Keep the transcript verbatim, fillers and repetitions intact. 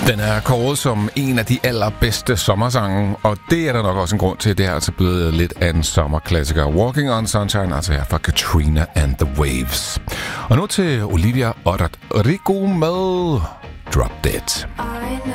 Den er kåret som en af de allerbedste sommersange, og det er der nok også en grund til. Det er altså blevet lidt af en sommerklassiker. Walking on Sunshine, altså her fra Katrina and the Waves. Og nu til Olivia Rodrigo med Drop Dead.